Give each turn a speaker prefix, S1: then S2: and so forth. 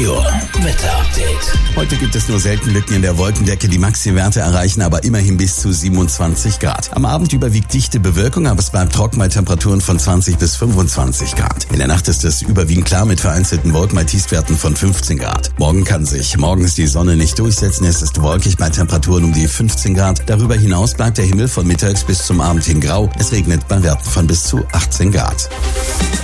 S1: Meteor Wetter-Update.
S2: Heute gibt es nur selten Lücken in der Wolkendecke. Die Maxi-Werte erreichen aber immerhin bis zu 27 Grad. Am Abend überwiegt dichte Bewölkung, aber es bleibt trocken bei Temperaturen von 20 bis 25 Grad. In der Nacht ist es überwiegend klar mit vereinzelten Wolken bei Tiefstwerten von 15 Grad. Morgen kann sich morgens die Sonne nicht durchsetzen. Es ist wolkig bei Temperaturen um die 15 Grad. Darüber hinaus bleibt der Himmel von mittags bis zum Abend hin grau. Es regnet bei Werten von bis zu 18 Grad.